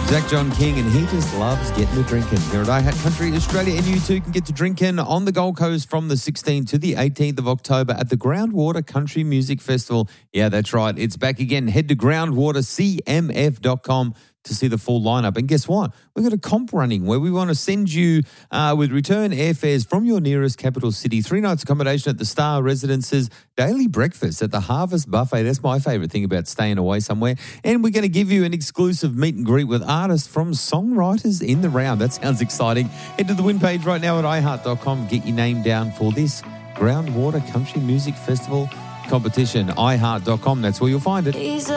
Zach John King, and he just loves getting to drinking. Here at iHat Country Australia, and you too can get to drinking on the Gold Coast from the 16th to the 18th of October at the Groundwater Country Music Festival. Yeah, that's right. It's back again. Head to groundwatercmf.com to see the full lineup. And guess what? We've got a comp running where we want to send you with return airfares from your nearest capital city, 3 nights accommodation at the Star Residences, daily breakfast at the Harvest Buffet. That's my favourite thing about staying away somewhere. And we're going to give you an exclusive meet and greet with artists from Songwriters in the Round. That sounds exciting. Head to the win page right now at iHeart.com. Get your name down for this Groundwater Country Music Festival competition. iHeart.com. That's where you'll find it.